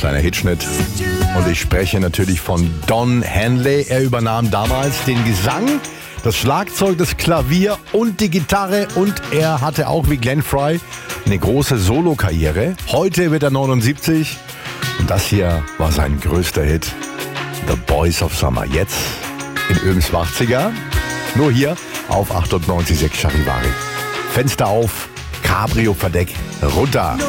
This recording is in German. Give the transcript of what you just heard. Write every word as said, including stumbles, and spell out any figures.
Kleiner Hitschnitt. Und ich spreche natürlich von Don Henley. Er übernahm damals den Gesang, das Schlagzeug, das Klavier und die Gitarre. Und er hatte auch wie Glenn Frey eine große Solokarriere. Heute wird er neunundsiebzig. Und das hier war sein größter Hit. The Boys of Summer. Jetzt in Öms achtziger. Nur hier auf achtundneunzig Komma sechs Charivari. Fenster auf, Cabrio-Verdeck runter.